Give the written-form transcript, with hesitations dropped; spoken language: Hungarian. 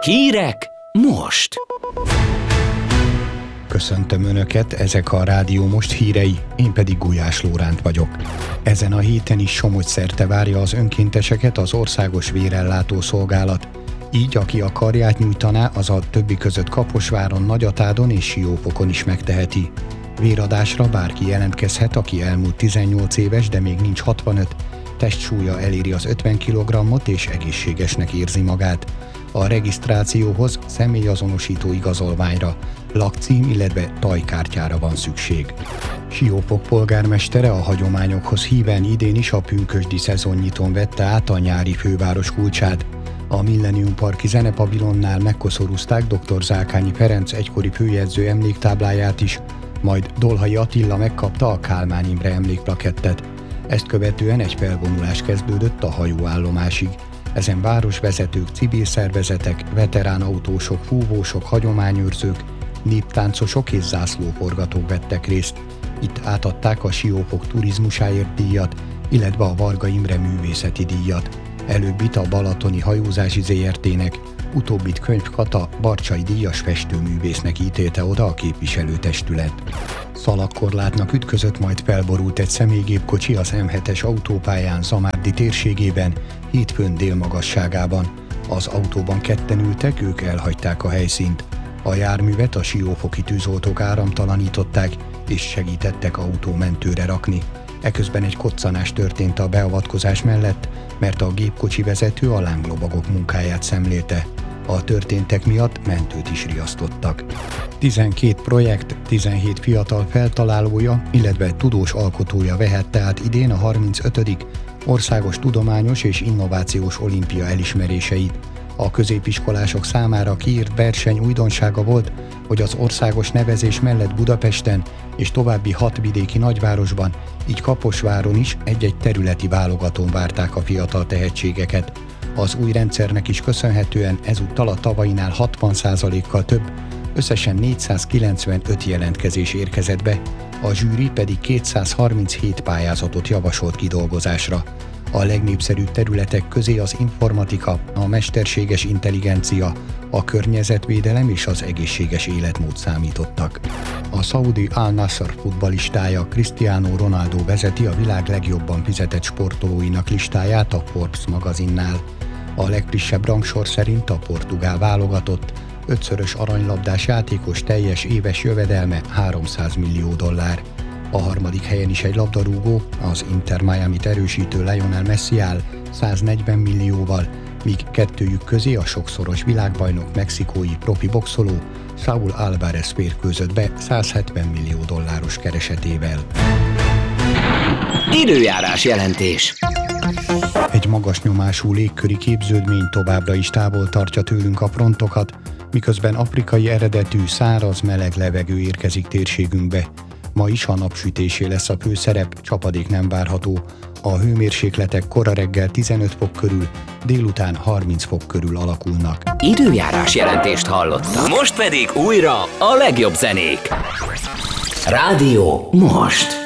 Hírek most! Köszöntöm Önöket, ezek a Rádió Most hírei, én pedig Gulyás Lóránt vagyok. Ezen a héten is Somogy-szerte várja az önkénteseket az Országos Vérellátó Szolgálat. Így, aki a karját nyújtaná, az a többi között Kaposváron, Nagyatádon és Siófokon is megteheti. Véradásra bárki jelentkezhet, aki elmúlt 18 éves, de még nincs 65, testsúlya eléri az 50 kg-ot és egészségesnek érzi magát. A regisztrációhoz személyazonosító igazolványra, lakcím, illetve tajkártyára van szükség. Siófok polgármestere a hagyományokhoz híven idén is a pünkösdi szezonnyitón vette át a nyári főváros kulcsát. A Millennium Parki zenepavilonnál megkoszorúzták dr. Zákányi Ferenc egykori főjegyző emléktábláját is, majd Dolhai Attila megkapta a Kálmán Imre emlékplakettet. Ezt követően egy felvonulás kezdődött a hajóállomásig. Ezen városvezetők, civil szervezetek, veteránautósok, fúvósok, hagyományőrzők, néptáncosok és zászlóforgatók vettek részt. Itt átadták a Siófok turizmusáért díjat, illetve a Varga Imre művészeti díjat. Előbbit a Balatoni Hajózási Zrt-nek, utóbbit Könyv Kata Barcsay díjas festőművésznek ítélte oda a képviselőtestület. Szalagkorlátnak ütközött, majd felborult egy személygépkocsi az M7-es autópályán Zamárdi térségében, hétfőn délmagasságában. Az autóban ketten ültek, ők elhagyták a helyszínt. A járművet a siófoki tűzoltók áramtalanították, és segítettek autómentőre rakni. Eközben egy koccanás történt a beavatkozás mellett, mert a gépkocsi vezető a lánglobagok munkáját szemlélte. A történtek miatt mentőt is riasztottak. 12 projekt, 17 fiatal feltalálója, illetve tudós alkotója vehette át idén a 35. Országos Tudományos és Innovációs Olimpia elismeréseit. A középiskolások számára kiírt verseny újdonsága volt, hogy az országos nevezés mellett Budapesten és további 6 vidéki nagyvárosban, így Kaposváron is egy-egy területi válogatón várták a fiatal tehetségeket. Az új rendszernek is köszönhetően ezúttal a tavainál 60%-kal több, összesen 495 jelentkezés érkezett be, a zsűri pedig 237 pályázatot javasolt kidolgozásra. A legnépszerűbb területek közé az informatika, a mesterséges intelligencia, a környezetvédelem és az egészséges életmód számítottak. A szaudi Al-Nassr futballistája Cristiano Ronaldo vezeti a világ legjobban fizetett sportolóinak listáját a Forbes magazinnál. A legfrissebb rangsor szerint a portugál válogatott 5-szörös aranylabdás játékos teljes éves jövedelme $300 millió. A harmadik helyen is egy labdarúgó, az Inter Miamit erősítő Lionel Messi áll 140 millióval, míg kettőjük közé a sokszoros világbajnok mexikói profi boxoló Saúl Álvarez férkőzött be $170 millió keresetével. Időjárás jelentés. Egy magas nyomású légköri képződmény továbbra is távol tartja tőlünk a frontokat, miközben afrikai eredetű száraz, meleg levegő érkezik térségünkbe. Ma is a napsütésé lesz a főszerep, csapadék nem várható. A hőmérsékletek kora reggel 15 fok körül, délután 30 fok körül alakulnak. Időjárás jelentést hallottak. Most pedig újra a legjobb zenék. Rádió Most.